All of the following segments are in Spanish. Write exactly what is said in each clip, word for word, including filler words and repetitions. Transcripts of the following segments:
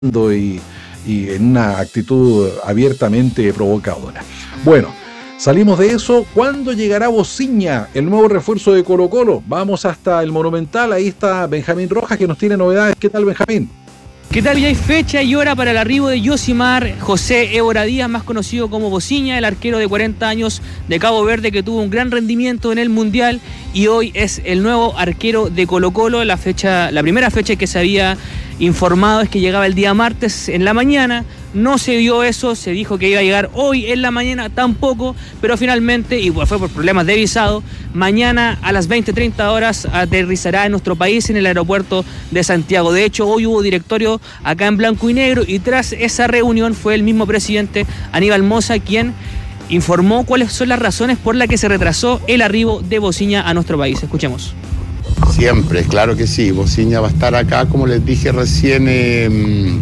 y, y en una actitud abiertamente provocadora. Bueno, salimos de eso. ¿Cuándo llegará Bociña, el nuevo refuerzo de Colo-Colo? Vamos hasta el Monumental, ahí está Benjamín Rojas que nos tiene novedades. ¿Qué tal, Benjamín? ¿Qué tal? Ya hay fecha y hora para el arribo de Yosimar José Évora Díaz, más conocido como Bociña, el arquero de cuarenta años de Cabo Verde que tuvo un gran rendimiento en el Mundial y hoy es el nuevo arquero de Colo-Colo. La fecha, la primera fecha que se había informado es que llegaba el día martes en la mañana. No se dio eso, se dijo que iba a llegar hoy en la mañana, tampoco, pero finalmente, y fue por problemas de visado, mañana a las veinte treinta horas aterrizará en nuestro país en el aeropuerto de Santiago. De hecho, hoy hubo directorio acá en blanco y negro y tras esa reunión fue el mismo presidente Aníbal Mosa quien informó cuáles son las razones por las que se retrasó el arribo de Bociña a nuestro país. Escuchemos. Siempre, claro que sí, Bociña va a estar acá, como les dije recién, eh,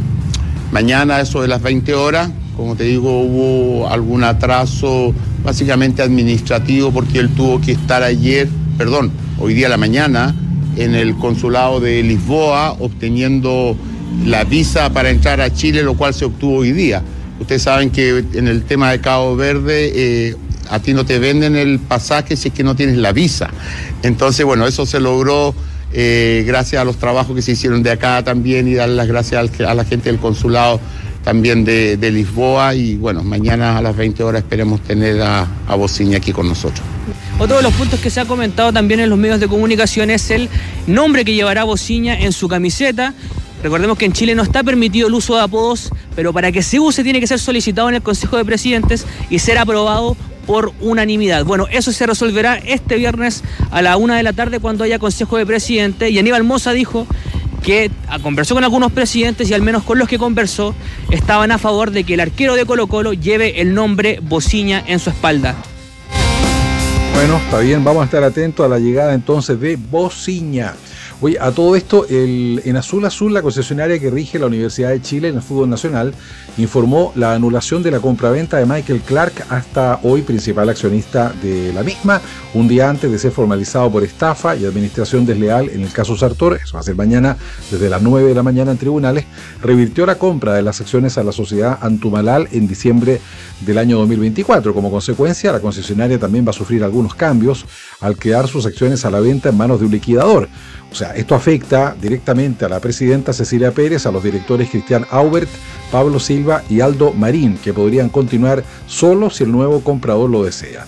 mañana eso de las veinte horas. Como te digo, hubo algún atraso básicamente administrativo porque él tuvo que estar ayer, perdón, hoy día a la mañana en el consulado de Lisboa obteniendo la visa para entrar a Chile, lo cual se obtuvo hoy día. Ustedes saben que en el tema de Cabo Verde eh, a ti no te venden el pasaje si es que no tienes la visa. Entonces, bueno, eso se logró eh, gracias a los trabajos que se hicieron de acá también y dar las gracias al, a la gente del consulado también de, de Lisboa. Y bueno, mañana a las veinte horas esperemos tener a, a Bociña aquí con nosotros. Otro de los puntos que se ha comentado también en los medios de comunicación es el nombre que llevará Bociña en su camiseta. Recordemos que en Chile no está permitido el uso de apodos, pero para que se use tiene que ser solicitado en el Consejo de Presidentes y ser aprobado por unanimidad. Bueno, eso se resolverá este viernes a la una de la tarde cuando haya Consejo de Presidentes. Y Aníbal Mosa dijo que conversó con algunos presidentes y al menos con los que conversó estaban a favor de que el arquero de Colo-Colo lleve el nombre Bociña en su espalda. Bueno, está bien, vamos a estar atentos a la llegada entonces de Bociña. Oye, a todo esto, el, en Azul Azul, la concesionaria que rige la Universidad de Chile en el fútbol nacional, informó la anulación de la compraventa de Michael Clark, hasta hoy principal accionista de la misma, un día antes de ser formalizado por estafa y administración desleal en el caso Sartor. Eso va a ser mañana desde las nueve de la mañana en tribunales. Revirtió la compra de las acciones a la sociedad Antumalal en diciembre del año dos mil veinticuatro. Como consecuencia, la concesionaria también va a sufrir algunos cambios al quedar sus acciones a la venta en manos de un liquidador. O sea, esto afecta directamente a la presidenta Cecilia Pérez, a los directores Cristian Aubert, Pablo Silva y Aldo Marín, que podrían continuar solo si el nuevo comprador lo desea.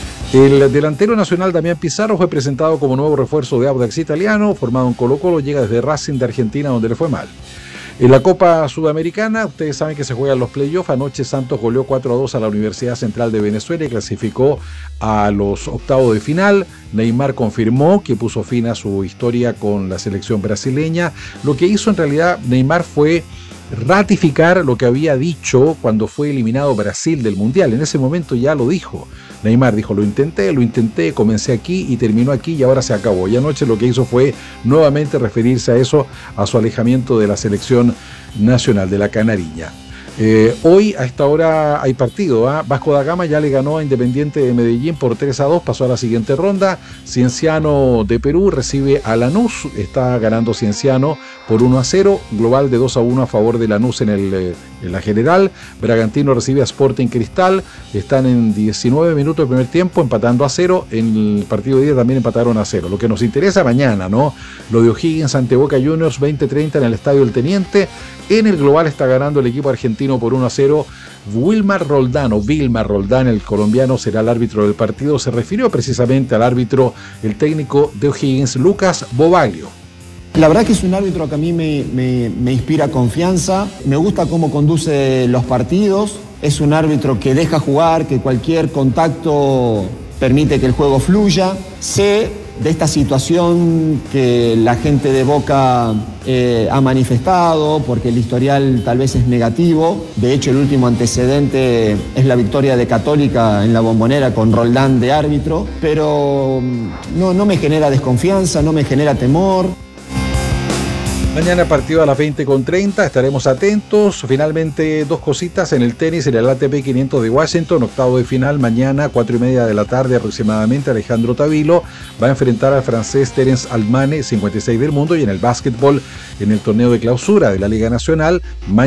El delantero nacional Damián Pizarro fue presentado como nuevo refuerzo de Audax Italiano, formado en Colo-Colo, llega desde Racing de Argentina, donde le fue mal. En la Copa Sudamericana, ustedes saben que se juegan los playoffs. Anoche Santos goleó cuatro a dos a la Universidad Central de Venezuela y clasificó a los octavos de final. Neymar confirmó que puso fin a su historia con la selección brasileña. Lo que hizo en realidad Neymar fue ratificar lo que había dicho cuando fue eliminado Brasil del Mundial. En ese momento ya lo dijo. Neymar dijo, lo intenté, lo intenté, comencé aquí y terminó aquí y ahora se acabó. Y anoche lo que hizo fue nuevamente referirse a eso, a su alejamiento de la selección nacional de la Canariña. Eh, hoy a esta hora hay partido, ¿eh? Vasco da Gama ya le ganó a Independiente de Medellín por tres a dos, pasó a la siguiente ronda. Cienciano de Perú recibe a Lanús, está ganando Cienciano por uno a cero, global de dos a uno a favor de Lanús en, el, eh, en la general. Bragantino recibe a Sporting Cristal, están en diecinueve minutos del primer tiempo empatando a cero, en el partido de día también empataron a cero. Lo que nos interesa mañana, ¿no? Lo de O'Higgins ante Boca Juniors, veinte treinta en el Estadio del Teniente. En el global está ganando el equipo argentino por uno a cero. Wilmar Roldán, o Vilmar Roldán, el colombiano, será el árbitro del partido. Se refirió precisamente al árbitro, el técnico de O'Higgins, Lucas Bobaglio. La verdad que es un árbitro que a mí me, me, me inspira confianza, me gusta cómo conduce los partidos, es un árbitro que deja jugar, que cualquier contacto permite que el juego fluya. Sé de esta situación que la gente de Boca eh, ha manifestado, porque el historial tal vez es negativo. De hecho, el último antecedente es la victoria de Católica en la Bombonera con Roldán de árbitro, pero no, no me genera desconfianza, no me genera temor. Mañana partido a las veinte con treinta, estaremos atentos. Finalmente, dos cositas en el tenis, en el A T P quinientos de Washington, octavo de final, mañana, cuatro y media de la tarde aproximadamente. Alejandro Tavilo va a enfrentar al francés Terence Almane, cincuenta y seis del mundo, y en el básquetbol, en el torneo de clausura de la Liga Nacional,